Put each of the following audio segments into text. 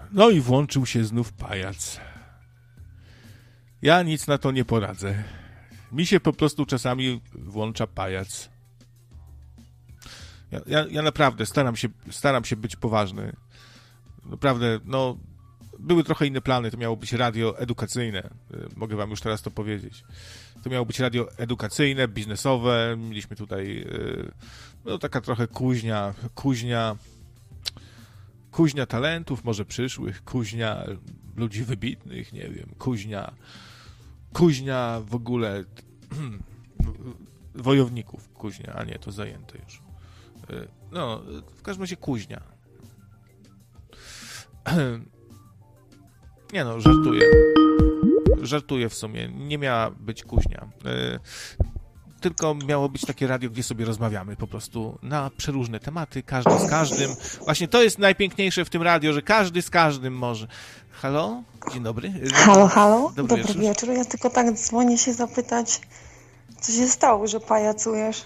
No i włączył się znów pajac. Ja nic na to nie poradzę. Mi się po prostu czasami włącza pajac. Ja naprawdę staram się być poważny. Naprawdę, no, były trochę inne plany. To miało być radio edukacyjne. Mogę wam już teraz to powiedzieć. To miało być radio edukacyjne, biznesowe. Mieliśmy tutaj, no, taka trochę kuźnia talentów, może przyszłych, kuźnia ludzi wybitnych, nie wiem, kuźnia w ogóle wojowników, kuźnia, a nie, to zajęte już. No, w każdym razie kuźnia. Nie no, żartuję w sumie, nie miała być kuźnia. Tylko miało być takie radio, gdzie sobie rozmawiamy po prostu na przeróżne tematy, każdy z każdym. Właśnie to jest najpiękniejsze w tym radio, że każdy z każdym może. Halo? Dzień dobry. Halo? Dobry wieczór. Ja tylko tak dzwonię się zapytać, co się stało, że pajacujesz?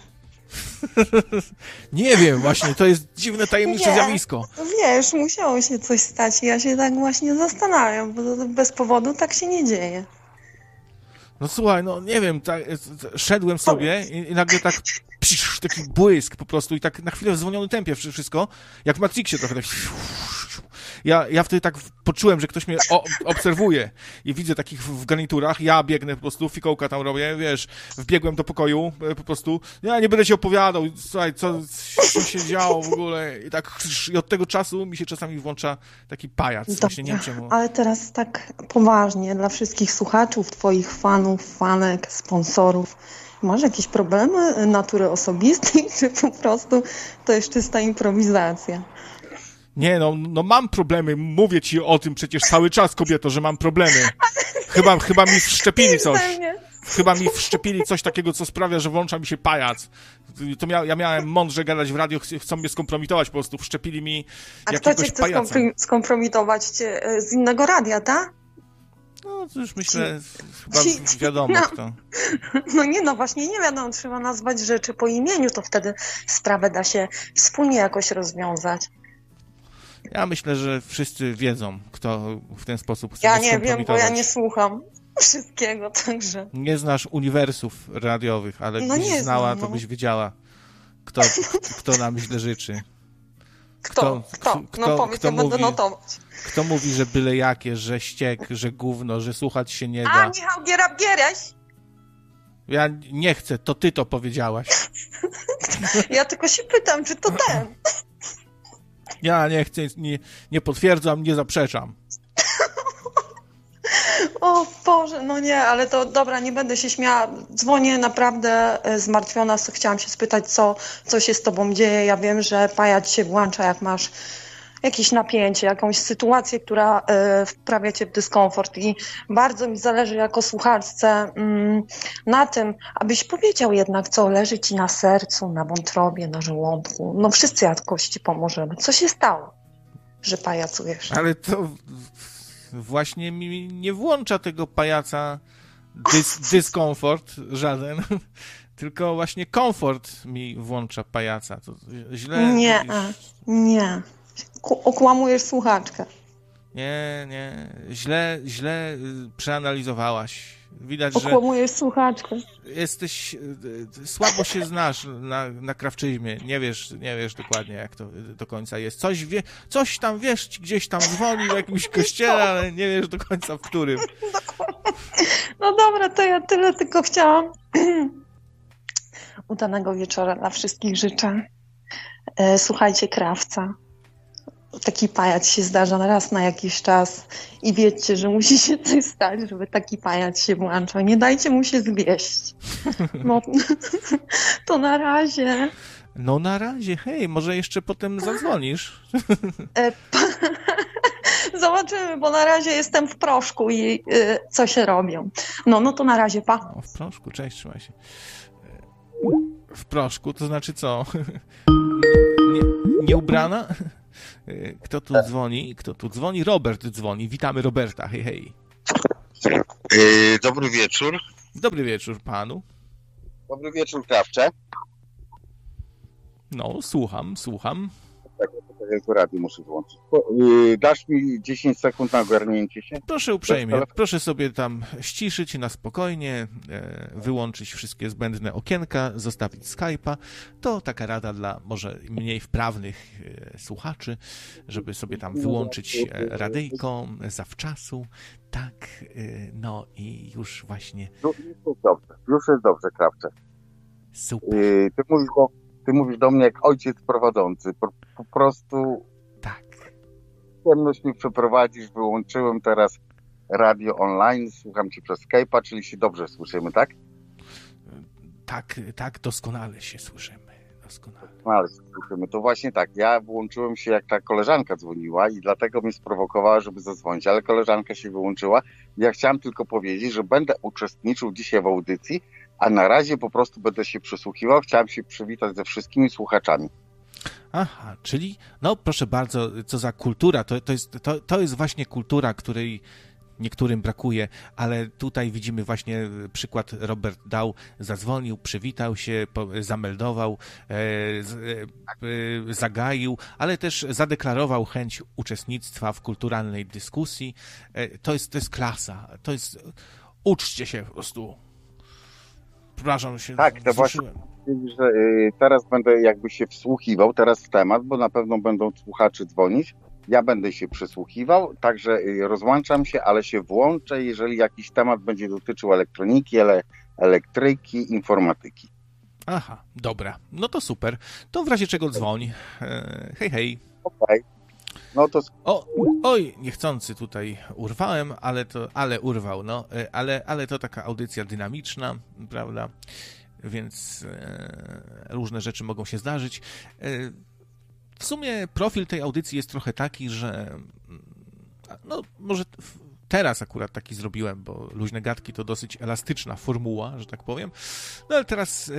Nie wiem, właśnie, to jest dziwne, tajemnicze zjawisko. Wiesz, musiało się coś stać i ja się tak właśnie zastanawiam, bo to bez powodu tak się nie dzieje. No słuchaj, no nie wiem, szedłem sobie i nagle tak taki błysk po prostu i tak na chwilę w zwolnionym tempie wszystko, jak w Matrixie trochę tak. Ja wtedy tak poczułem, że ktoś mnie obserwuje i widzę takich w garniturach, ja biegnę po prostu, fikołka tam robię, wiesz, wbiegłem do pokoju po prostu, ja nie będę ci opowiadał, słuchaj, co się działo w ogóle i od tego czasu mi się czasami włącza taki pajac, właśnie nie wiem czemu. Ale teraz tak poważnie, dla wszystkich słuchaczów, twoich fanów, fanek, sponsorów, masz jakieś problemy natury osobistej, czy po prostu to jest czysta improwizacja? Nie, no mam problemy, mówię ci o tym przecież cały czas, kobieto, że mam problemy. Chyba mi wszczepili coś. Chyba mi wszczepili coś takiego, co sprawia, że włącza mi się pajac. Ja miałem mądrze gadać w radio, chcą mnie skompromitować po prostu, wszczepili mi jakiegoś pajaca. A kto cię chce skompromitować z innego radia, tak? No, to już myślę, chyba wiadomo kto. No nie, no właśnie nie wiadomo, trzeba nazwać rzeczy po imieniu, to wtedy sprawę da się wspólnie jakoś rozwiązać. Ja myślę, że wszyscy wiedzą, kto w ten sposób chce Ja nie wiem, bo ja nie słucham wszystkiego, także... Nie znasz uniwersów radiowych, ale gdybyś znała, to byś wiedziała, kto nam źle życzy. Kto? No powiedz, ja będę notować. Kto mówi, że byle jakie, że ściek, że gówno, że słuchać się nie da. A, Michał Gierab-Giereś? Ja nie chcę, to ty to powiedziałaś. Ja tylko się pytam, czy to ten. Ja nie chcę, nie potwierdzam, nie zaprzeczam. O Boże, no nie, ale to dobra, nie będę się śmiała. Dzwonię naprawdę zmartwiona, chciałam się spytać, co się z tobą dzieje. Ja wiem, że pajac się włącza, jak masz jakieś napięcie, jakąś sytuację, która wprawia cię w dyskomfort i bardzo mi zależy jako słuchaczce na tym, abyś powiedział jednak, co leży ci na sercu, na wątrobie, na żołądku. No wszyscy jakoś ci pomożemy. Co się stało, że pajacujesz? Ale to właśnie mi nie włącza tego pajaca dyskomfort żaden, tylko właśnie komfort mi włącza pajaca. To źle... Nie. Okłamujesz słuchaczkę. Nie. Źle przeanalizowałaś. Widać, okłamujesz słuchaczkę. Jesteś... Słabo się znasz na krawczyzmie. Nie wiesz dokładnie, jak to do końca jest. Coś tam wiesz, gdzieś tam dzwoni w jakimś kościele, ale nie wiesz do końca w którym. No dobra, to ja tyle tylko chciałam. Udanego wieczora dla wszystkich życzę. Słuchajcie Krawca. Taki pajac się zdarza raz na jakiś czas i wiedzcie, że musi się coś stać, żeby taki pajac się włączał. Nie dajcie mu się zwieść. No, to na razie. No na razie, hej, może jeszcze potem zadzwonisz. Zobaczymy, bo na razie jestem w proszku i co się robią. No to na razie, pa. W proszku, cześć, trzymaj się. W proszku, to znaczy co? Nie ubrana? Kto tu dzwoni? Robert dzwoni. Witamy Roberta. Hej, hej. Dobry wieczór. Dobry wieczór panu. Dobry wieczór, Krawcze. No, słucham. Tak, tylko radio muszę włączyć. Dasz mi 10 sekund na ogarnięcie się? Proszę uprzejmie, proszę sobie tam ściszyć na spokojnie, wyłączyć wszystkie zbędne okienka, zostawić Skype'a. To taka rada dla może mniej wprawnych słuchaczy, żeby sobie tam wyłączyć radyjko zawczasu. Tak, no i już właśnie... Już jest dobrze, Krawcze. Super. Ty mówisz do mnie jak ojciec prowadzący. Po prostu tak. Ciemność mi przeprowadzisz. Wyłączyłem teraz radio online. Słucham cię przez Skype'a, czyli się dobrze słyszymy, tak? Tak, doskonale się słyszymy. Doskonale się słyszymy. To właśnie tak. Ja włączyłem się, jak ta koleżanka dzwoniła i dlatego mnie sprowokowała, żeby zadzwonić, ale koleżanka się wyłączyła. Ja chciałem tylko powiedzieć, że będę uczestniczył dzisiaj w audycji, a na razie po prostu będę się przysłuchiwał. Chciałem się przywitać ze wszystkimi słuchaczami. Aha, czyli, no proszę bardzo, co za kultura. To jest właśnie kultura, której niektórym brakuje, ale tutaj widzimy właśnie przykład. Robert dał, zadzwonił, przywitał się, zameldował, zagaił, ale też zadeklarował chęć uczestnictwa w kulturalnej dyskusji. To jest klasa. To jest... Uczcie się po prostu. Przepraszam się. Tak, to właśnie, że teraz będę jakby się wsłuchiwał teraz w temat, bo na pewno będą słuchacze dzwonić. Ja będę się przysłuchiwał, także rozłączam się, ale się włączę, jeżeli jakiś temat będzie dotyczył elektroniki, elektryki, informatyki. Aha, dobra. No to super. To w razie czego dzwoń. Hej. Okej. No to... Oj, niechcący tutaj urwałem, ale urwał, no. Ale to taka audycja dynamiczna, prawda? Więc różne rzeczy mogą się zdarzyć. W sumie profil tej audycji jest trochę taki, że no może teraz akurat taki zrobiłem, bo luźne gadki to dosyć elastyczna formuła, że tak powiem. No ale teraz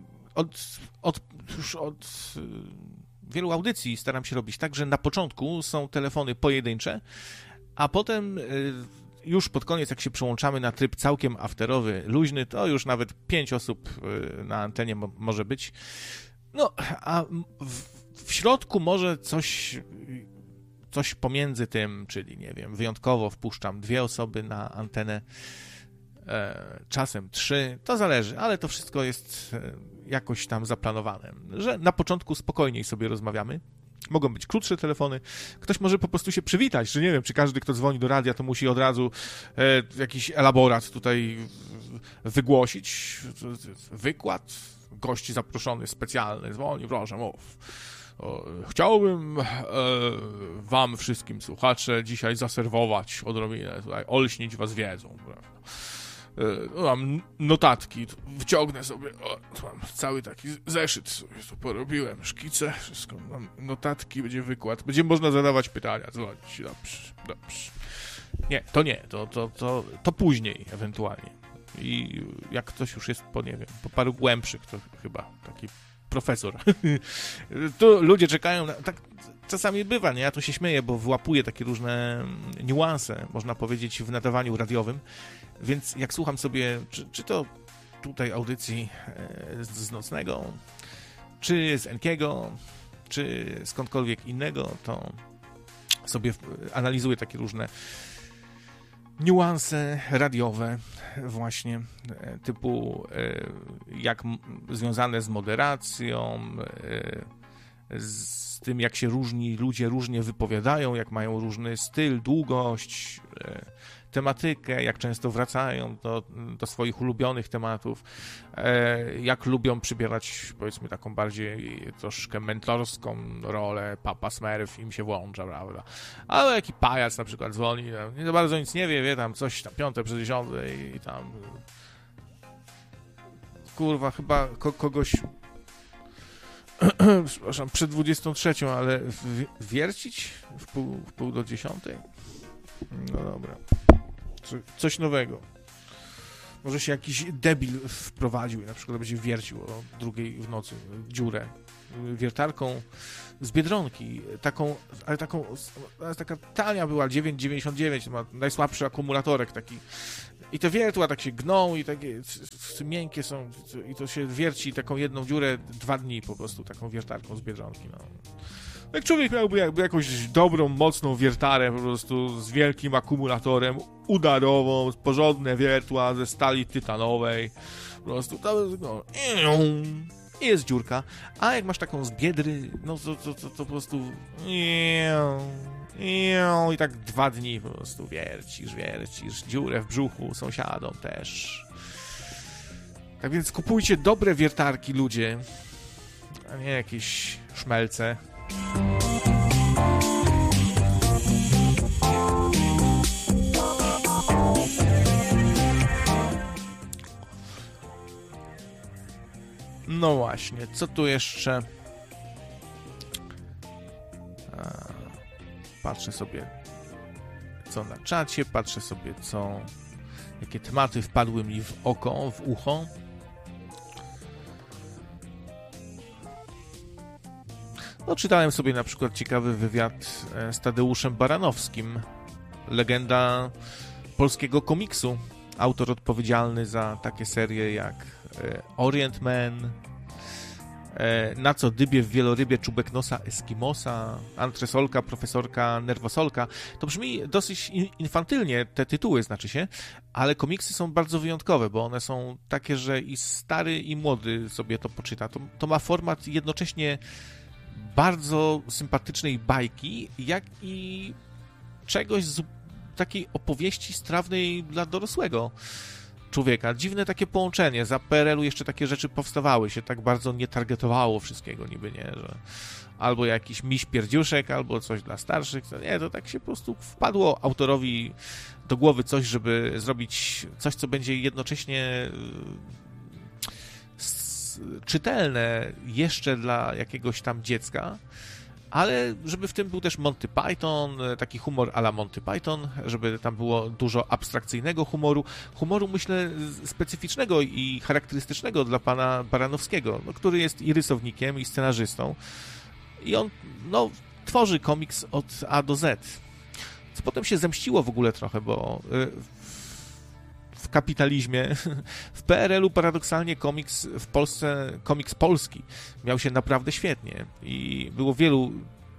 już od wielu audycji staram się robić tak, że na początku są telefony pojedyncze, a potem już pod koniec, jak się przełączamy na tryb całkiem afterowy, luźny, to już nawet 5 osób na antenie może być. No, a w środku może coś pomiędzy tym, czyli nie wiem, wyjątkowo wpuszczam 2 osoby na antenę, czasem 3, to zależy, ale to wszystko jest jakoś tam zaplanowane, że na początku spokojniej sobie rozmawiamy. Mogą być krótsze telefony. Ktoś może po prostu się przywitać, że nie wiem, czy każdy, kto dzwoni do radia, to musi od razu jakiś elaborat tutaj wygłosić. Wykład, gość zaproszony specjalny, dzwoni, proszę, mów. Chciałbym wam wszystkim, słuchacze, dzisiaj zaserwować odrobinę, tutaj olśnić was wiedzą. Mam notatki, wyciągnę sobie, mam cały taki zeszyt sobie tu porobiłem, szkice, wszystko, mam notatki, będzie wykład, będzie można zadawać pytania, dzwonić, dobrze. Nie, to później ewentualnie. I jak ktoś już jest po paru głębszych, to chyba taki profesor. Tu ludzie czekają na... Tak czasami bywa, nie? Ja to się śmieję, bo wyłapuję takie różne niuanse, można powiedzieć, w nadawaniu radiowym. Więc jak słucham sobie, czy to tutaj audycji z Nocnego, czy z Enkiego, czy skądkolwiek innego, to sobie analizuję takie różne niuanse radiowe właśnie, typu jak związane z moderacją, z tym, jak się ludzie różnie wypowiadają, jak mają różny styl, długość, tematykę, jak często wracają do swoich ulubionych tematów, jak lubią przybierać, powiedzmy, taką bardziej troszkę mentorską rolę, Papa Smurf im się włącza, prawda? Ale jaki pajac na przykład dzwoni, nie za bardzo nic nie wie tam coś tam 5 przez 10 i tam kurwa, chyba kogoś przepraszam, przed 23, ale wiercić w pół do 10? No dobra. Coś nowego. Może się jakiś debil wprowadził i na przykład będzie wiercił o 2 w nocy dziurę wiertarką z Biedronki. Taka tania była, 9,99, ma najsłabszy akumulatorek taki. I te wiertła tak się gną i takie miękkie są i to się wierci taką jedną dziurę 2 dni po prostu, taką wiertarką z Biedronki. No. Jak człowiek miałby jakby jakąś dobrą, mocną wiertarę po prostu z wielkim akumulatorem, udarową, porządne wiertła ze stali tytanowej, po prostu no, i jest dziurka, a jak masz taką z biedry, no to po prostu i tak 2 dni po prostu wiercisz, dziurę w brzuchu sąsiadom też. Tak więc kupujcie dobre wiertarki, ludzie, a nie jakieś szmelce. No właśnie, co tu jeszcze? Patrzę sobie, co na czacie, patrzę sobie, jakie tematy wpadły mi w oko, w ucho. No, czytałem sobie na przykład ciekawy wywiad z Tadeuszem Baranowskim, legenda polskiego komiksu, autor odpowiedzialny za takie serie jak Orient Man, Na co dybie w wielorybie czubek nosa Eskimosa, Antresolka, Profesorka Nerwosolka. To brzmi dosyć infantylnie, te tytuły znaczy się, ale komiksy są bardzo wyjątkowe, bo one są takie, że i stary, i młody sobie to poczyta. To ma format jednocześnie bardzo sympatycznej bajki, jak i czegoś z takiej opowieści strawnej dla dorosłego człowieka. Dziwne takie połączenie. Za PRL-u jeszcze takie rzeczy powstawały, się tak bardzo nie targetowało wszystkiego niby, nie? Że albo jakiś miś pierdziuszek, albo coś dla starszych. Nie, to tak się po prostu wpadło autorowi do głowy coś, żeby zrobić coś, co będzie jednocześnie czytelne jeszcze dla jakiegoś tam dziecka, ale żeby w tym był też Monty Python, taki humor à la Monty Python, żeby tam było dużo abstrakcyjnego humoru myślę specyficznego i charakterystycznego dla pana Baranowskiego, no, który jest i rysownikiem, i scenarzystą, i on tworzy komiks od A do Z, co potem się zemściło w ogóle trochę, bo w kapitalizmie, w PRL-u paradoksalnie komiks w Polsce, komiks polski miał się naprawdę świetnie i było wielu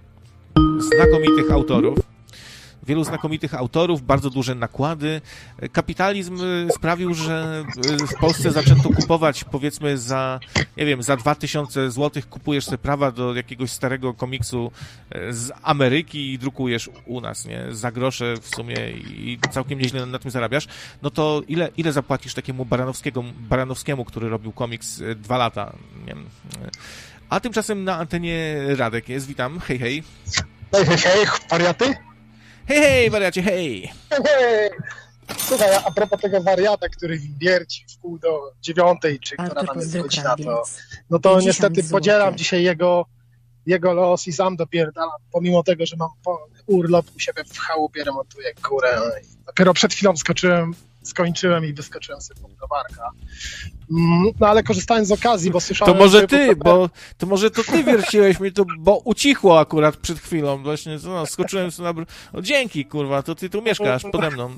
znakomitych autorów, bardzo duże nakłady. Kapitalizm sprawił, że w Polsce zaczęto kupować, powiedzmy za 2000 zł kupujesz sobie prawa do jakiegoś starego komiksu z Ameryki i drukujesz u nas, nie? Za grosze w sumie i całkiem nieźle na tym zarabiasz. No to ile zapłacisz takiemu Baranowskiemu, który robił komiks 2 lata? Nie wiem. A tymczasem na antenie Radek jest. Witam. Hej, hej. Hej, wariaty? Hej, wariacie, hej! Hej! Słuchaj, a propos tego wariata, który wierci w 8:30, czy która tam jest godzina, to niestety podzielam dzisiaj jego los i sam dopierdalam, pomimo tego, że mam urlop u siebie w chałupie, remontuję górę. Dopiero przed chwilą skończyłem i wyskoczyłem sobie pod browarka. No ale korzystając z okazji, bo słyszałem... To może to ty wierciłeś mnie, bo ucichło akurat przed chwilą. Właśnie, skoczyłem sobie na... No, dzięki, kurwa, to ty tu mieszkasz pode mną.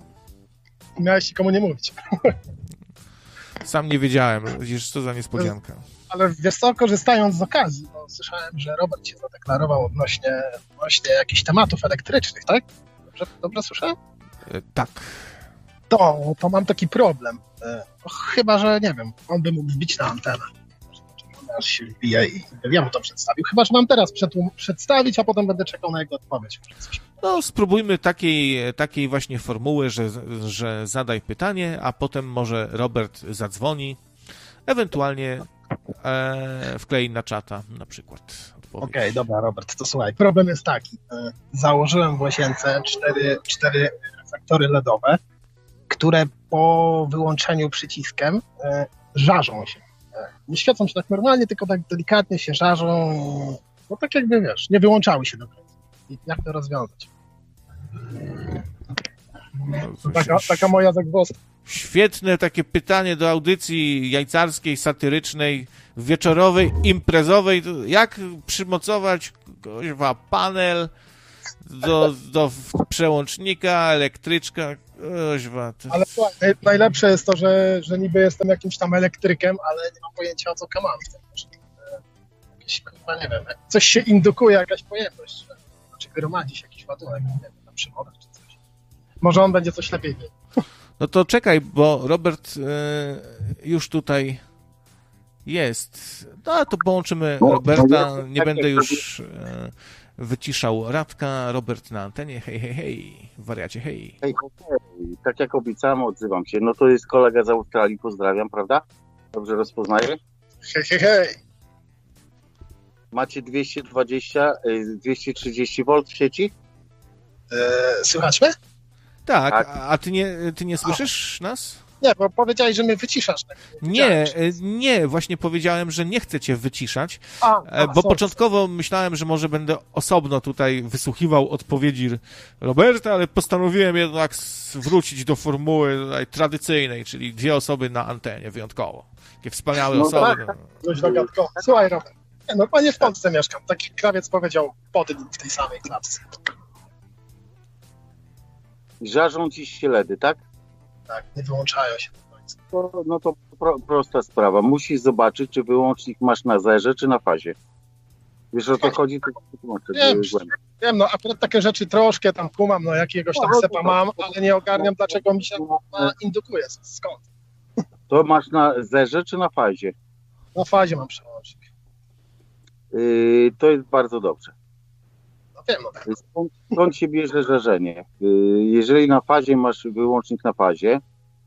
Miałeś nikomu nie mówić. Sam nie wiedziałem, widzisz, co za niespodzianka. Ale wiesz co, korzystając z okazji, bo słyszałem, że Robert się zadeklarował odnośnie jakichś tematów elektrycznych, tak? Dobrze słyszałem? Tak. To mam taki problem. Chyba, że nie wiem, on by mógł wbić na antenę. Aż się wbije i ja mu to przedstawił. Chyba, że mam teraz przedstawić, a potem będę czekał na jego odpowiedź. No, spróbujmy takiej właśnie formuły, że zadaj pytanie, a potem może Robert zadzwoni, ewentualnie wklei na czata na przykład odpowiedź. Okej, dobra, Robert, to słuchaj. Problem jest taki. Założyłem w łazience 4 reflektory LEDowe, które po wyłączeniu przyciskiem żarzą się. Nie świecą się tak normalnie, tylko tak delikatnie się żarzą. No tak jakby, wiesz, nie wyłączały się do końca. I jak to rozwiązać? Taka moja zagwozdka. Świetne takie pytanie do audycji jajcarskiej, satyrycznej, wieczorowej, imprezowej. Jak przymocować panel do przełącznika, elektryczka? Ale słuchaj, najlepsze jest to, że niby jestem jakimś tam elektrykiem, ale nie mam pojęcia, o co kaman. jakieś, nie wiem, coś się indukuje, jakaś pojemność, znaczy gromadzi się jakiś ładunek, nie wiem, na przewodach czy coś. Może on będzie coś lepiej wie. No to czekaj, bo Robert już tutaj jest. No to połączymy Roberta, nie będę już wyciszał Radka. Robert na antenie, hej, wariacie, hej. Hej, tak jak obiecałem, odzywam się. No to jest kolega z Australii, pozdrawiam, prawda? Dobrze rozpoznaję? Hej. Macie 220, 230 V w sieci? Słychać mnie? Tak, a ty nie słyszysz nas? Nie, bo powiedziałeś, że mnie wyciszasz. Tak? Nie, właśnie powiedziałem, że nie chcę cię wyciszać, bo początkowo myślałem, że może będę osobno tutaj wysłuchiwał odpowiedzi Roberta, ale postanowiłem jednak wrócić do formuły tradycyjnej, czyli 2 osoby na antenie, wyjątkowo. Takie wspaniałe osoby. Tak, dość dogadkowo. Słuchaj, Robert, panie w Polsce mieszkam, taki krawiec powiedział podyn w tej samej klatce. Żarzą ci się LEDy, tak? Tak, nie wyłączają się do końca. No to prosta sprawa. Musisz zobaczyć, czy wyłącznik masz na zerze, czy na fazie. Wiesz, o co chodzi? Wiem, no akurat takie rzeczy troszkę tam kumam, no jakiegoś tam sepa mam, ale nie ogarniam, dlaczego mi się indukuje. Skąd? To masz na zerze, czy na fazie? Na fazie mam przełącznik. To jest bardzo dobrze. No wiem, no tak. Skąd się bierze żarzenie? Jeżeli na fazie masz wyłącznik na fazie,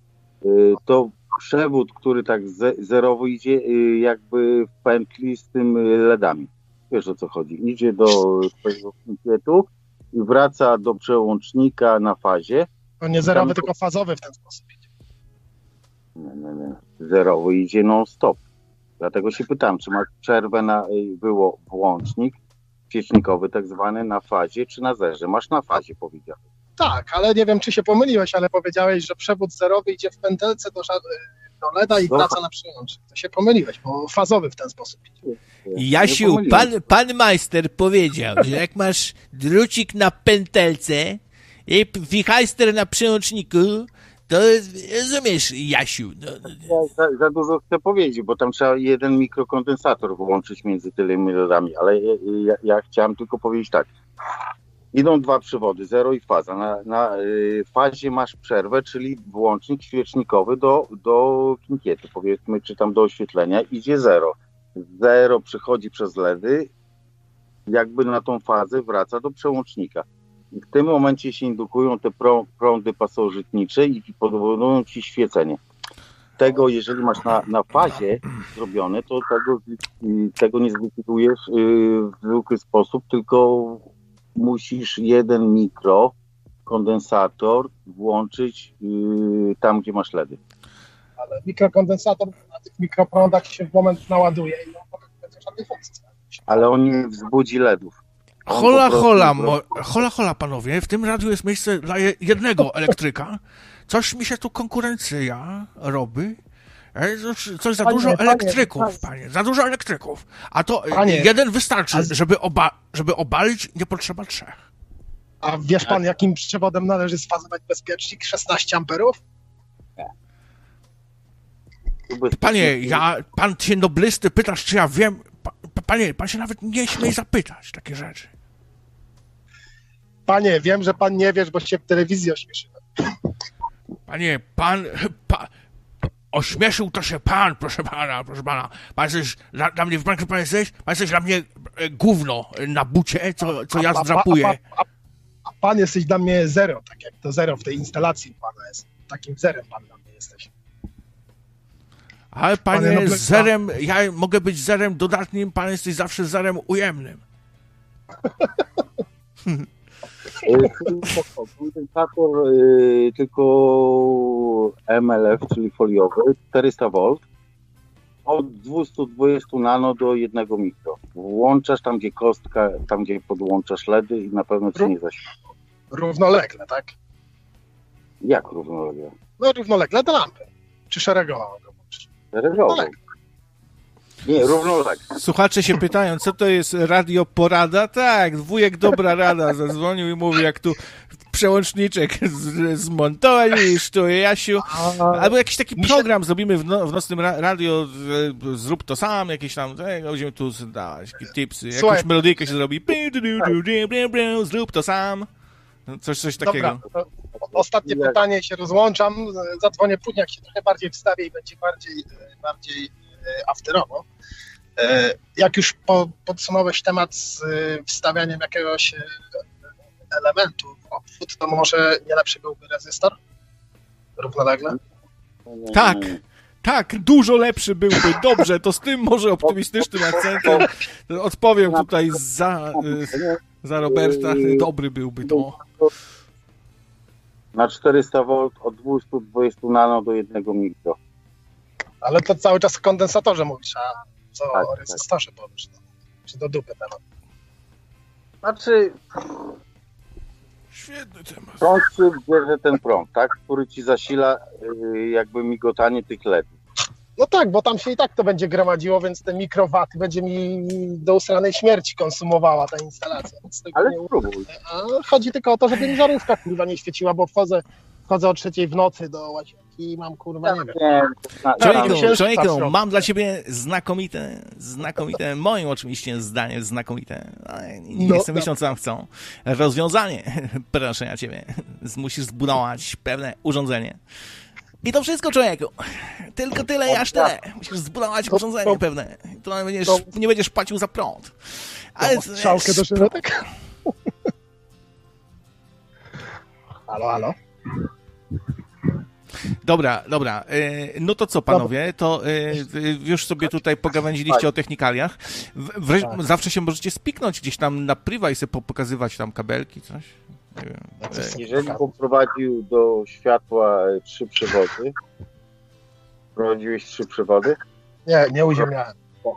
to przewód, który tak zerowo idzie jakby w pętli z tym LEDami. Wiesz, o co chodzi. Idzie do swojego kwiatu i wraca do przełącznika na fazie. No nie zerowy, tylko fazowy w ten sposób idzie. Nie. Zerowy idzie non-stop. Dlatego się pytam, czy masz przerwę na włącznik świecznikowy tak zwany na fazie, czy na zerze? Masz na fazie, powiedziałeś. Tak, ale nie wiem, czy się pomyliłeś, ale powiedziałeś, że przewód zerowy idzie w pętelce do LEDa i wraca na przełącznik. To się pomyliłeś, bo fazowy w ten sposób idzie. Jasiu, pan majster powiedział, że jak masz drucik na pętelce i wichajster na przełączniku, to rozumiesz, Jasiu. Za dużo chcę powiedzieć, bo tam trzeba jeden mikrokondensator włączyć między tymi LEDami, ale ja chciałem tylko powiedzieć tak. Idą 2 przewody, zero i faza. Na fazie masz przerwę, czyli włącznik świecznikowy do kinkietu, powiedzmy, czy tam do oświetlenia, idzie zero. Zero przechodzi przez LEDy, jakby na tą fazę wraca do przełącznika. I w tym momencie się indukują te prądy pasożytnicze i powodują ci świecenie. Tego, jeżeli masz na fazie zrobione, to tego nie zlikwidujesz w zwykły sposób, tylko musisz jeden mikrokondensator włączyć tam, gdzie masz LEDy. Ale mikrokondensator na tych mikroprądach się w moment naładuje i on będzie żadnej funkcji. Ale on nie wzbudzi LEDów. Hola, panowie, w tym radiu jest miejsce dla jednego elektryka. Coś mi się tu konkurencja robi. Coś za dużo elektryków, panie. Za dużo elektryków. A to jeden wystarczy, żeby obalić, nie potrzeba 3. A wiesz pan, jakim przewodem należy sfazować bezpiecznik? 16 amperów? Panie, pan się noblisty pytasz, czy ja wiem. Panie, pan się nawet nie śmiej zapytać takie rzeczy. Panie, wiem, że pan nie wiesz, bo się w telewizji ośmieszyłem. Panie, pan ośmieszył to się pan, proszę pana. Pan jesteś dla mnie, pan jesteś dla mnie gówno na bucie, co ja zdrapuję. A pan jesteś dla mnie zero, tak jak to zero w tej instalacji pana jest. Takim zerem pan dla mnie jesteś. Ale panie, zerem, ja mogę być zerem dodatnim, pan jesteś zawsze zerem ujemnym. Kondensator tylko MLF, czyli foliowy, 400 V, od 220 nano do 1 mikro. Włączasz tam, gdzie kostka, tam, gdzie podłączasz LEDy i na pewno ci nie zaświeci. Równolegle, tak? Jak równolegle? No równolegle do lampy. Czy szeregowo go włączyć? Szeregowo. Nie, równolegle. Słuchacze się pytają, co to jest radio porada? Tak, wujek dobra rada zadzwonił i mówi, jak tu przełączniczek zmontujesz tu, Jasiu. Albo jakiś taki program zrobimy w nocnym radio, zrób to sam, jakieś tam, będziemy tu dawać tipsy, jakąś melodyjkę się zrobi, zrób to sam. Coś takiego. Dobra, ostatnie pytanie i się rozłączam. Zadzwonię później, jak się trochę bardziej wstawię i będzie bardziej afterowo. Jak już podsumowałeś temat z wstawianiem jakiegoś elementu w obwód, to może nie lepszy byłby rezystor? Równolegle? Tak, dużo lepszy byłby. Dobrze, to z tym może optymistycznym akcentem odpowiem tutaj za Roberta. Dobry byłby to. Na 400 V od 220 nano do 1 mikro. Ale to cały czas w kondensatorze mówisz, a co o rezystorze powiesz? Czy do dupy temat? Znaczy... Świetny temat. Prąd bierze ten prąd, tak? Który ci zasila jakby migotanie tych LEDów. No tak, bo tam się i tak to będzie gromadziło, więc te mikrowaty będzie mi do usranej śmierci konsumowała ta instalacja. Ale spróbuj. Chodzi tylko o to, żeby mi żarówka kurwa nie świeciła, bo wchodzę o 3 w nocy do łazienki i mam kurwa nie wiem. Człowieku, mam dla ciebie znakomite, moim oczywiście zdaniem znakomite, nie chcę myśleć, co tam chcą, rozwiązanie, proszę ja ciebie, musisz zbudować pewne urządzenie. I to wszystko, człowieku. Tylko tyle i aż tyle. Musisz zbudować urządzenie pewne. To nie będziesz płacił za prąd. Ale szałkę do środek? Halo? Dobra. No to co, panowie? To już sobie tutaj pogawędziliście o technikaliach. Zawsze się możecie spiknąć gdzieś tam na prywa i sobie pokazywać tam kabelki, coś. Nie wiem. Jeżeli poprowadził do światła 3 przewody, prowadziłeś 3 przewody? Nie uziemiałem.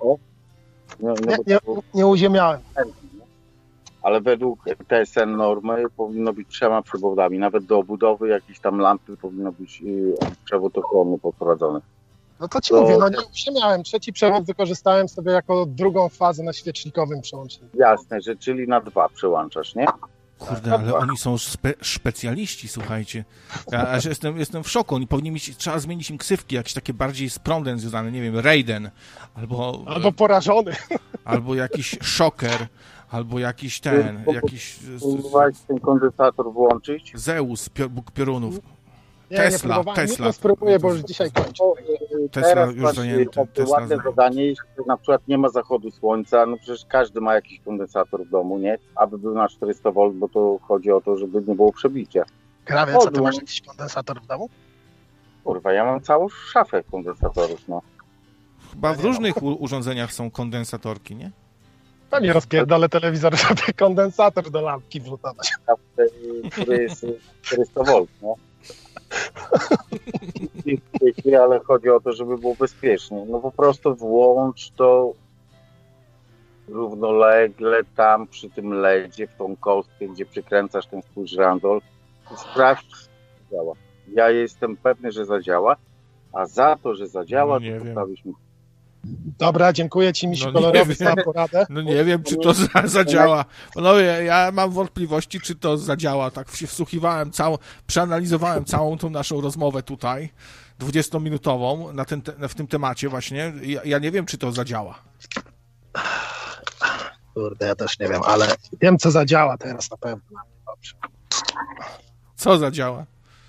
Nie uziemiałem. Ale według TSN normy powinno być 3 przewodami. Nawet do obudowy jakiejś tam lampy powinno być przewód ochronny poprowadzony. No to ci mówię, nie uziemiałem. 3 przewód wykorzystałem sobie jako drugą fazę na świecznikowym przełączniku. Jasne, że czyli na 2 przełączasz, nie? Kurde, ale oni są specjaliści, słuchajcie. Ja jestem w szoku. Oni powinni trzeba zmienić im ksywki, jakieś takie bardziej z prądem związane, nie wiem, Raiden, albo porażony. Albo jakiś szoker, albo jakiś ten kondensator włączyć. Zeus, Bóg piorunów. Tesla. Nie spróbuję, bo już dzisiaj kończę. Tesla już zajęty. Ładne zadanie, jeśli na przykład nie ma zachodu słońca, no przecież każdy ma jakiś kondensator w domu, nie? Aby był na 400 V, bo to chodzi o to, żeby nie było przebicia. Krawie, co ty masz jakiś kondensator w domu? Kurwa, ja mam całą szafę kondensatorów, no. Chyba w różnych urządzeniach są kondensatorki, nie? Pewnie rozpierdolę telewizor, żeby kondensator do lampki wrzucać. Który jest 400 V, no. Ale chodzi o to, żeby było bezpiecznie. No po prostu włącz to równolegle tam przy tym LEDzie, w tą kostkę, gdzie przykręcasz ten swój żrandol i sprawdź, czy zadziała. Ja jestem pewny, że zadziała, a za to, że zadziała, to postawisz mi. Dobra, dziękuję ci, misiu kolorowy, za poradę. No nie wiem, czy to zadziała. No ja mam wątpliwości, czy to zadziała. Tak się wsłuchiwałem, przeanalizowałem całą tą naszą rozmowę tutaj, 20-minutową w tym temacie właśnie. Ja nie wiem, czy to zadziała. Kurde, ja też nie wiem, ale wiem, co zadziała teraz na pewno. Dobrze. Co zadziała?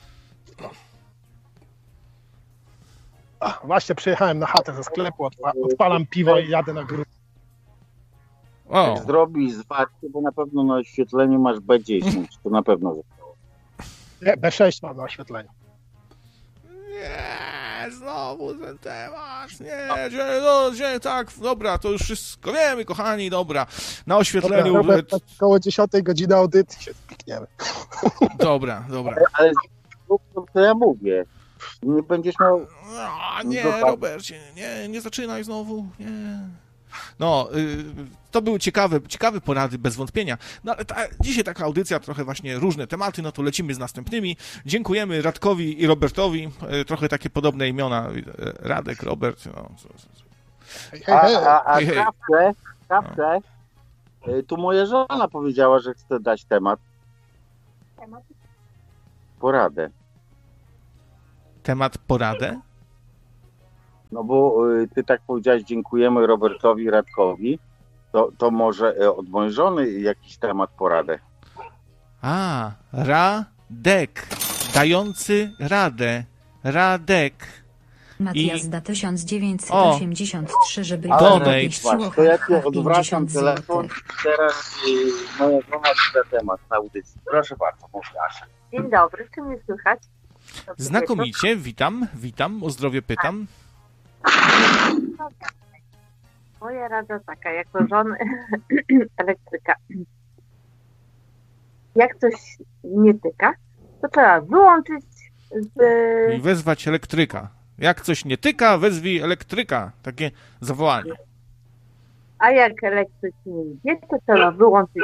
Właśnie przyjechałem na chatę ze sklepu, odpalam piwo i jadę na górę. Jak zrobisz zwarcie, bo na pewno na oświetleniu masz B10, to na pewno zadziała. Nie, B6 mam na oświetleniu. Nie, znowu ten temat. Nie, tak, dobra, to już wszystko wiemy, kochani, dobra. Na oświetleniu... Dobra, Robert, około 10 godziny audycji się spikniemy. Dobra. Ale to ja mówię. Nie będziesz miał... Nie, Robercie, nie zaczynaj znowu, nie. No, to były ciekawe porady, bez wątpienia. No, ale dzisiaj taka audycja, trochę właśnie różne tematy, no to lecimy z następnymi. Dziękujemy Radkowi i Robertowi, trochę takie podobne imiona, Radek, Robert, no. Kawkę, tu moja żona powiedziała, że chce dać temat. poradę. Temat poradę? No bo ty tak powiedziałeś, dziękujemy Robertowi Radkowi, to może od mojej żony jakiś temat poradę. A, Radek, dający radę, Radek. Matjazda 1983, żeby donate. To ja tu odwracam telefon, teraz moja żona czyta temat na audycji. Proszę bardzo, mów Asia. Dzień dobry, czy mnie słychać? Znakomicie, witam, o zdrowie pytam. Moja rada taka, jako żony elektryka. Jak coś nie tyka, to trzeba wyłączyć I wezwać elektryka. Jak coś nie tyka, wezwij elektryka. Takie zawołanie. A jak elektryk nie idzie, to trzeba wyłączyć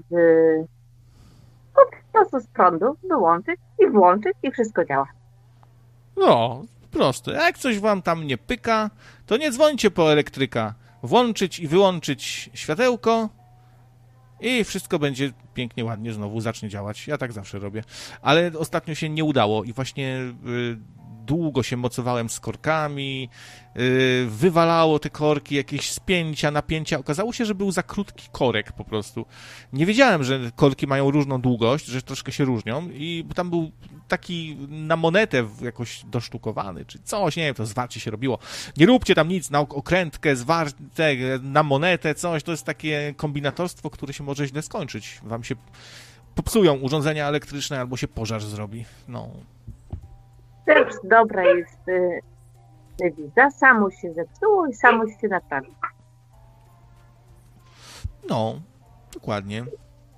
po prostu z prądu, wyłączyć i włączyć i wszystko działa. No, proste. Jak coś wam tam nie pyka, to nie dzwońcie po elektryka. Włączyć i wyłączyć światełko i wszystko będzie pięknie, ładnie znowu zacznie działać. Ja tak zawsze robię. Ale ostatnio się nie udało i właśnie długo się mocowałem z korkami, wywalało te korki, jakieś spięcia, napięcia. Okazało się, że był za krótki korek po prostu. Nie wiedziałem, że korki mają różną długość, że troszkę się różnią i tam był taki na monetę jakoś dosztukowany, czy coś, nie wiem, to zwarcie się robiło. Nie róbcie tam nic na okrętkę, na monetę, coś. To jest takie kombinatorstwo, które się może źle skończyć. Wam się popsują urządzenia elektryczne albo się pożar zrobi. No. Też dobra jest wiza, samo się zepsuło i samo się naprawi. No, dokładnie.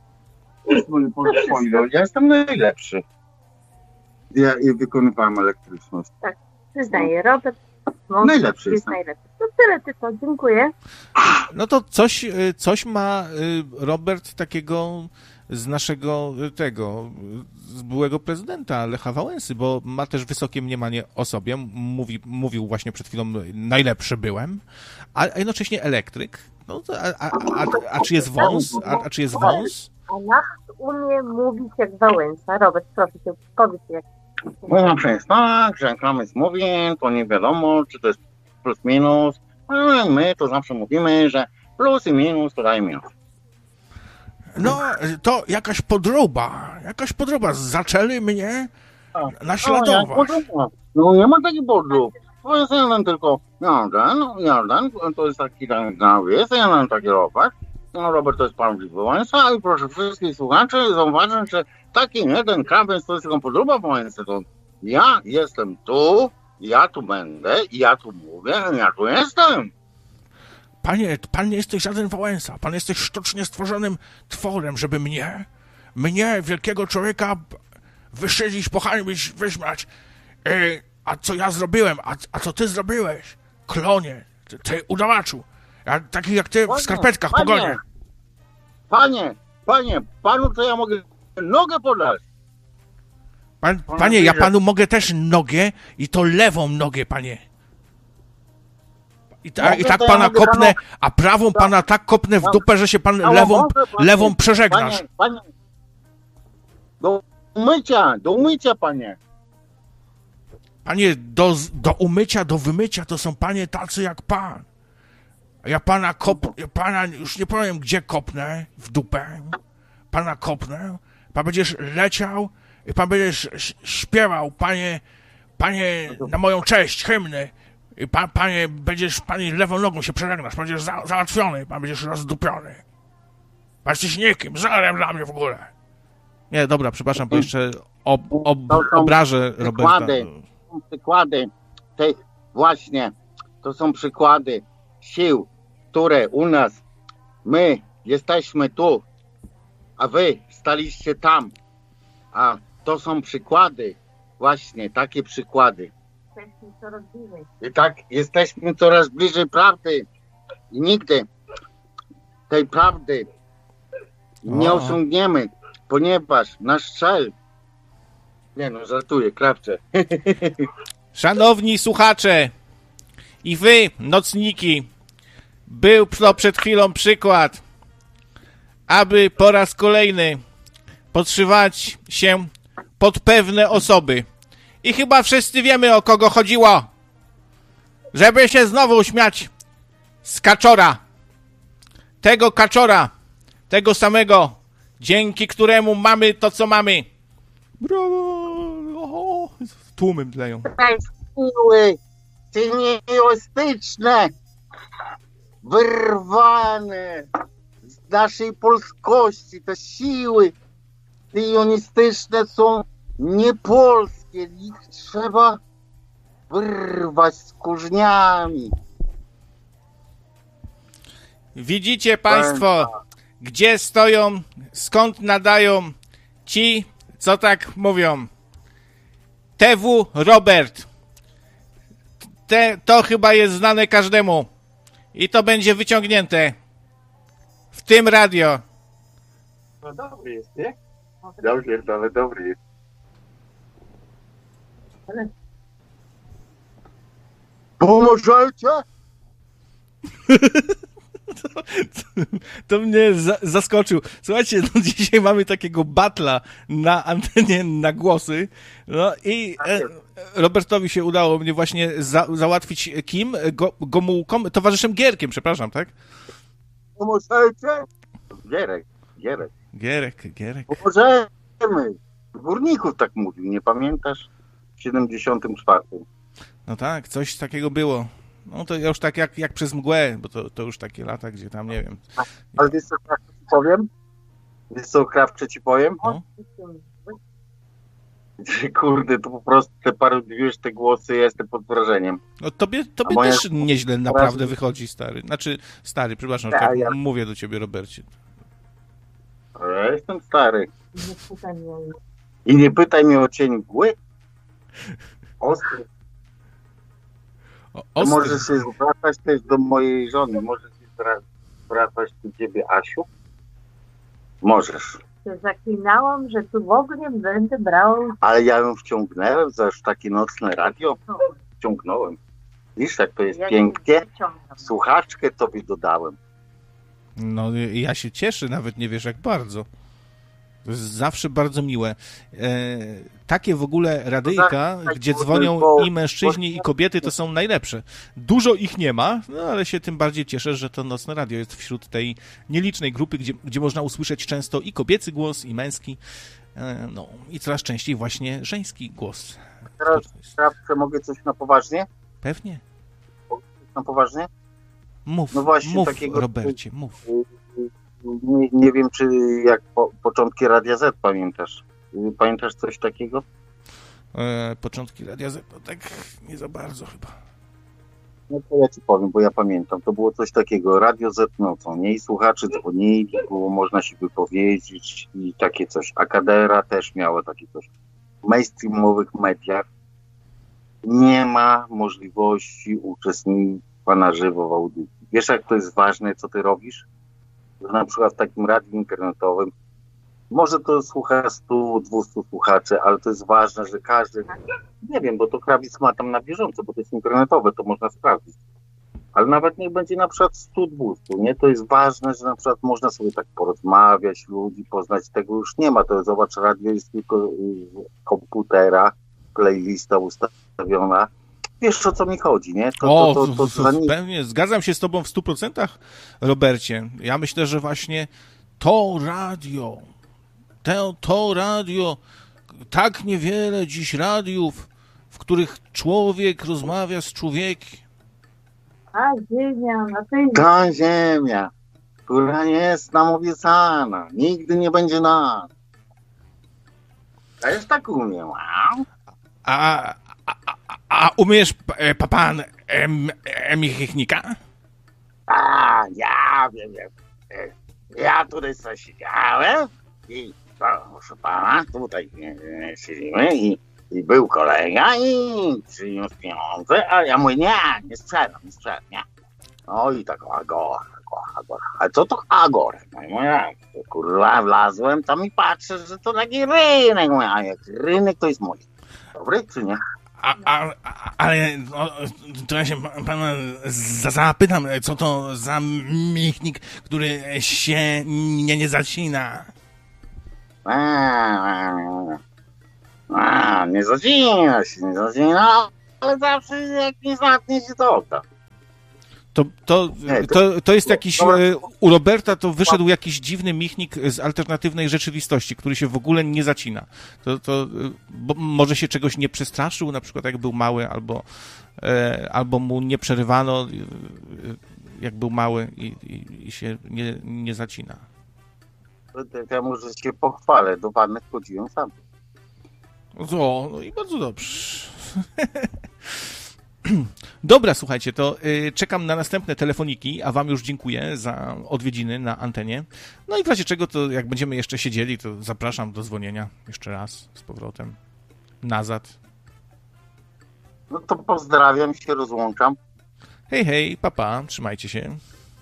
Ja jestem najlepszy. Ja wykonywałem elektryczność. Tak, przyznaję, Robert najlepszy jest najlepszy. To tyle tylko, dziękuję. No to coś ma Robert takiego z naszego z byłego prezydenta Lecha Wałęsy, bo ma też wysokie mniemanie o sobie. Mówił właśnie przed chwilą, najlepszy byłem, a jednocześnie elektryk. No to, a czy jest wąs? A czy jest wąs? A nas umie mówić jak Wałęsa. Robert, proszę cię, powiedz jak. No to jest tak, że jak Kramys mówi, to nie wiadomo, czy to jest plus minus. A my to zawsze mówimy, że plus i minus to daje minus. No, to jakaś podróba. Zaczęli mnie naśladować. No nie ma takich podrób. To jest jeden tylko Jordan, to jest taki jest jeden taki Robert. No Robert to jest prawdziwy Wałęsa i proszę wszystkich słuchaczy zauważyć, że taki jeden Kramys to jest tylko podróba Wałęsy. To ja jestem tu, ja tu będę, ja tu mówię, ja tu jestem. Panie, pan nie jesteś żaden Wałęsa. Pan jesteś sztucznie stworzonym tworem, żeby mnie, wielkiego człowieka, wyszydzić, pohańbić, wyśmiać. A co ja zrobiłem? A co ty zrobiłeś? Klonie, ty udawaczu. Ja taki jak ty w skarpetkach pogonię. Panu to ja mogę nogę podać. Panie, ja panu mogę też nogę i to lewą nogę, panie. I tak pana kopnę, a prawą pana tak kopnę w dupę, że się pan lewą przeżegnasz. Panie, do umycia, panie. Panie, do umycia, do wymycia to są panie tacy jak pan. Ja pana już nie powiem gdzie kopnę, w dupę. Pana kopnę, pan będziesz leciał i pan będziesz śpiewał, panie, na moją cześć, hymny. I panie, pani lewą nogą się przeżegnasz, pan będziesz załatwiony, pan będziesz rozdupiony. Pan jesteś nikim, zerem dla mnie w ogóle. Nie, dobra, przepraszam, bo jeszcze obrażę Roberta. Przykłady tych właśnie, to są przykłady sił, które u nas, my jesteśmy tu, a wy staliście tam. A to są przykłady, właśnie takie przykłady. I tak jesteśmy coraz bliżej prawdy i nigdy tej prawdy nie osiągniemy, ponieważ nasz cel, żartuję, krawczę. Szanowni słuchacze i wy, nocniki, był to przed chwilą przykład, aby po raz kolejny podszywać się pod pewne osoby. I chyba wszyscy wiemy, o kogo chodziło. Żeby się znowu śmiać z Kaczora. Tego Kaczora. Tego samego, dzięki któremu mamy to, co mamy. Brawo! Tłumy mdleją. Siły, te nieelastyczne, wyrwane z naszej polskości, te siły, te ionistyczne są niepolskie. Ich trzeba wyrwać z korzeniami. Widzicie państwo, gdzie stoją, skąd nadają ci, co tak mówią. TW Robert. To chyba jest znane każdemu. I to będzie wyciągnięte w tym radio. No dobry jest, nie? Dobry jest, ale dobry jest. Pomożecie? To mnie zaskoczył. Słuchajcie, no dzisiaj mamy takiego battla na antenie na głosy. No i Robertowi się udało mnie właśnie załatwić kim? Gomułką? Towarzyszem Gierkiem, przepraszam, tak? Pomożecie? Gierek. Pomożemy. Górników tak mówił, nie pamiętasz? W 74. No tak, coś takiego było. No to już tak jak przez mgłę, bo to już takie lata, gdzie tam, nie wiem. Ale wiesz co, krawcze ci powiem? Ci powiem? No. Kurde, to po prostu te parodiujesz te głosy, ja jestem pod wrażeniem. No tobie też nieźle naprawdę wychodzi, stary. Znaczy, stary, przepraszam, że tak mówię do ciebie, Robercie. Ja jestem stary. I nie pytaj mnie o cień mgły. Ostry. Możesz się zwracać też do mojej żony. Możesz się zwracać do ciebie, Asiu? Możesz. Zaklinałam, że tu w ogóle będę brał... Ale ja ją wciągnąłem za już takie nocne radio. Wciągnąłem. Wiesz, jak to jest pięknie? Słuchaczkę tobie dodałem. No ja się cieszę, nawet nie wiesz jak bardzo. To jest zawsze bardzo miłe. Takie w ogóle radyjka, gdzie dzwonią i mężczyźni, i kobiety, to są najlepsze. Dużo ich nie ma, no ale się tym bardziej cieszę, że to Nocne Radio jest wśród tej nielicznej grupy, gdzie można usłyszeć często i kobiecy głos, i męski, no i coraz częściej właśnie żeński głos. Teraz mogę coś na poważnie? Pewnie. Na poważnie? Mów, no właśnie, mów takiego, Robercie, mów. Nie wiem, czy jak początki Radia Z pamiętasz. Pamiętasz coś takiego? Początki Radia Z, no tak nie za bardzo chyba. No to ja ci powiem, bo ja pamiętam. To było coś takiego, Radio Z nocą, nie? I słuchacze dzwonili, było można się wypowiedzieć i takie coś. Akadera też miała takie coś. W mainstreamowych mediach nie ma możliwości uczestnictwa na żywo w audycji. Wiesz, jak to jest ważne, co ty robisz? Że na przykład w takim radiu internetowym może to słucha 100-200 słuchaczy, ale to jest ważne, że każdy, nie wiem, bo to Krawiec ma tam na bieżąco, bo to jest internetowe, to można sprawdzić. Ale nawet niech będzie na przykład 100-200, nie? To jest ważne, że na przykład można sobie tak porozmawiać, ludzi poznać, tego już nie ma. To zobacz, radio jest tylko komputera, playlista ustawiona. Wiesz, o co mi chodzi, nie? Pewnie, zgadzam się z tobą w 100%, Robercie. Ja myślę, że właśnie to radio, tak niewiele dziś radiów, w których człowiek rozmawia z człowiekiem. A ziemia, ta ziemia, która jest nam obiecana, nigdy nie będzie nas. Ja już tak umiem. A umiesz pan Michnika? Ja wiem. Ja tutaj coś siedziałem i proszę pana, tutaj siedzimy i był kolega i przyniósł pieniądze, a ja mówię, nie sprzedam, nie. No i tak agora. A co to agora? No i mówię, kurwa, wlazłem tam i patrzę, że to taki rynek. Mówię, a jak rynek to jest mój. Dobry czy nie? Ale no, to ja się pana zapytam, co to za michnik, który się nie zacina? nie zacina, ale zawsze jak nie zamknie się to okna. To jest jakiś... U Roberta to wyszedł jakiś dziwny michnik z alternatywnej rzeczywistości, który się w ogóle nie zacina. Bo może się czegoś nie przestraszył, na przykład jak był mały, albo mu nie przerywano, jak był mały i się nie zacina. Ja może się pochwalę, do wanny wchodziłem sam. No i bardzo dobrze. Dobra, słuchajcie, to czekam na następne telefoniki, a wam już dziękuję za odwiedziny na antenie. No i w razie czego, to jak będziemy jeszcze siedzieli, to zapraszam do dzwonienia jeszcze raz z powrotem. Nazad. No to pozdrawiam, się rozłączam. Hej, papa, trzymajcie się.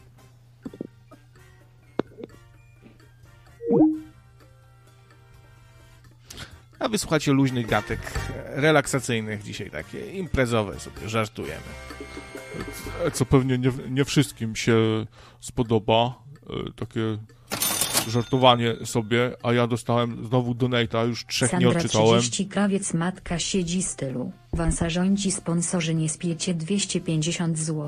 A wysłuchacie luźnych gatek, relaksacyjnych dzisiaj, takie imprezowe sobie żartujemy. Co pewnie nie wszystkim się spodoba, takie żartowanie sobie, a ja dostałem znowu donate'a, już 3 nie odczytałem. Sandra 30 krawiec matka siedzi stylu. Wansa rządzi, sponsorzy nie spiecie 250 zł.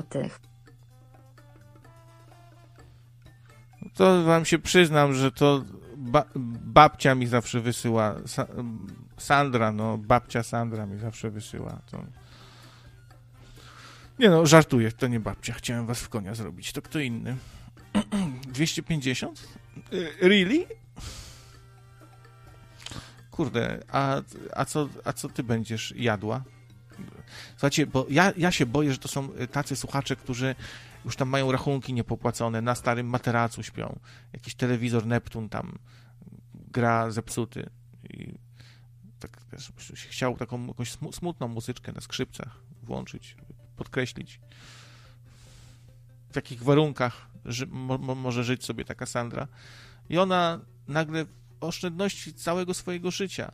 To wam się przyznam, że to babcia mi zawsze wysyła. Sandra, babcia Sandra mi zawsze wysyła. To... Nie no, żartuję, to nie babcia. Chciałem was w konia zrobić. To kto inny? 250? Really? Kurde, a co ty będziesz jadła? Słuchajcie, bo ja się boję, że to są tacy słuchacze, którzy już tam mają rachunki niepopłacone, na starym materacu śpią. Jakiś telewizor Neptun tam gra zepsuty. I tak też chciał taką jakąś smutną muzyczkę na skrzypcach włączyć, podkreślić. W jakich warunkach może żyć sobie taka Sandra. I ona nagle oszczędności całego swojego życia.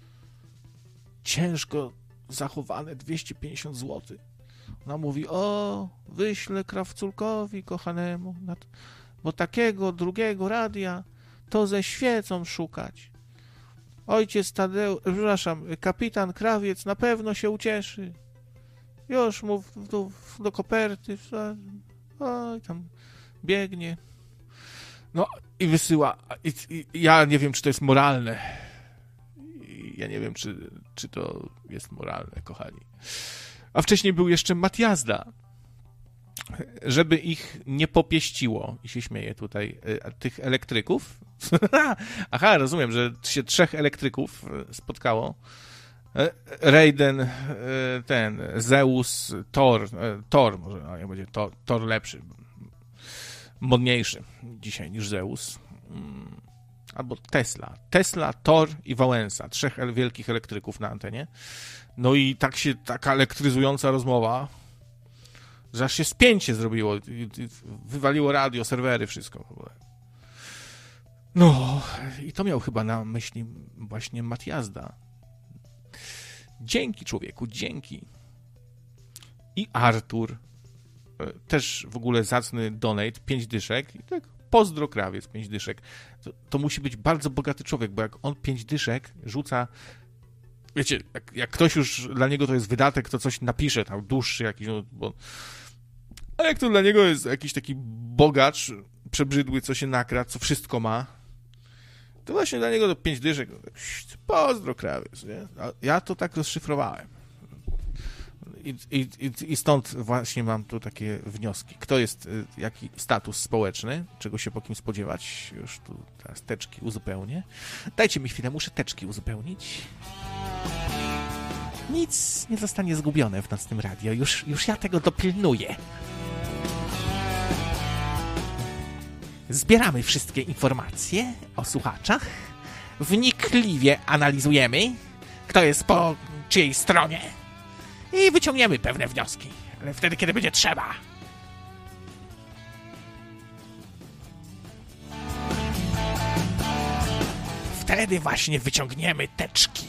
Ciężko zachowane 250 zł. Ona mówi, wyślę krawculkowi kochanemu, bo takiego drugiego radia to ze świecą szukać. Ojciec Tadeusz, przepraszam, kapitan Krawiec na pewno się ucieszy. Już mu do koperty, oj, tam biegnie. No i wysyła. I ja nie wiem, czy to jest moralne. Ja nie wiem, czy to jest moralne, kochani. A wcześniej był jeszcze Matiazda, żeby ich nie popieściło, i się śmieje tutaj, tych elektryków. Aha, rozumiem, że się 3 elektryków spotkało. Raiden, Zeus, Thor, może jak będzie Thor lepszy, modniejszy dzisiaj niż Zeus. Albo Tesla, Thor i Wałęsa. 3 wielkich elektryków na antenie. No i taka elektryzująca rozmowa, że aż się spięcie zrobiło. Wywaliło radio, serwery, wszystko w ogóle. No, i to miał chyba na myśli właśnie Matiazda. Dzięki, człowieku, dzięki. I Artur, też w ogóle zacny donate, 5 dyszek. I tak, pozdro krawiec, 5 dyszek. To musi być bardzo bogaty człowiek, bo jak on 5 dyszek rzuca... Wiecie, jak ktoś już dla niego to jest wydatek, to coś napisze, tam dłuższy jakiś, a jak to dla niego jest jakiś taki bogacz, przebrzydły, co się nakradł, co wszystko ma, to właśnie dla niego to 5 dyszek, pozdro krawiec, nie? A ja to tak rozszyfrowałem. I stąd właśnie mam tu takie wnioski. Kto jest, jaki status społeczny, czego się po kim spodziewać, już tu teraz teczki uzupełnię. Dajcie mi chwilę, muszę teczki uzupełnić. Nic nie zostanie zgubione w nocnym radio. Już ja tego dopilnuję. Zbieramy wszystkie informacje o słuchaczach. Wnikliwie analizujemy, kto jest po czyjej stronie. I wyciągniemy pewne wnioski. Ale wtedy, kiedy będzie trzeba. Wtedy właśnie wyciągniemy teczki.